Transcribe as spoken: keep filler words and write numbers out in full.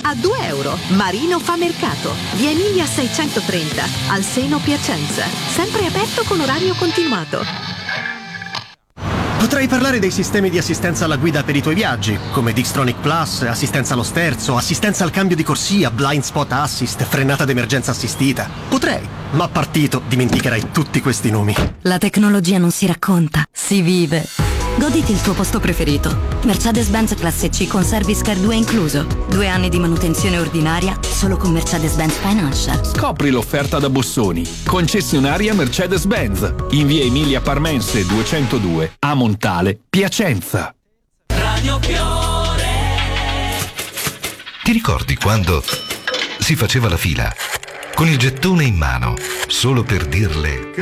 a due euro. Marino fa mercato. Via Emilia seicentotrenta, al Seno, Piacenza. Sempre aperto con orario continuato. Potrei parlare dei sistemi di assistenza alla guida per i tuoi viaggi, come Dixtronic Plus, assistenza allo sterzo, assistenza al cambio di corsia, blind spot assist, frenata d'emergenza assistita. Potrei, ma partito dimenticherai tutti questi nomi. La tecnologia non si racconta, si vive. Goditi il tuo posto preferito. Mercedes-Benz Classe C con Service Care due incluso. Due anni di manutenzione ordinaria solo con Mercedes-Benz Financial. Scopri l'offerta da Bossoni. Concessionaria Mercedes-Benz. In via Emilia Parmense duecentodue, a Montale, Piacenza. Radio Fiore. Ti ricordi quando si faceva la fila con il gettone in mano solo per dirle